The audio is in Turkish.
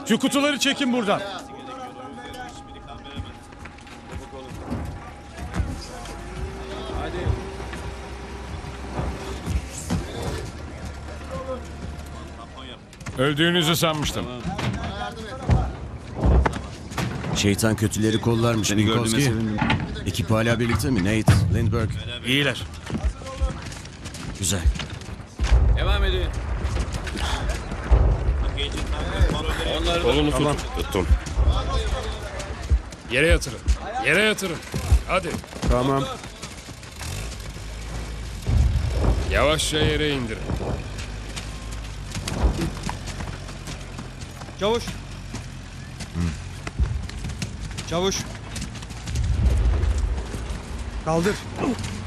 Şu kutuları çekin buradan. Öldüğünüzü sanmıştım. Şeytan kötüleri kollarmış Seni gördüğüme Minkowski. sevindim. Ekip hala birlikte mi? Nate, Lindbergh. İyiler. Güzel. Devam edin. Kolunu Tamam. tuttum. Yere yatırın. Yere yatırın. Hadi. Tamam. Yavaşça yere indirin. Çavuş. Çavuş. Kaldır.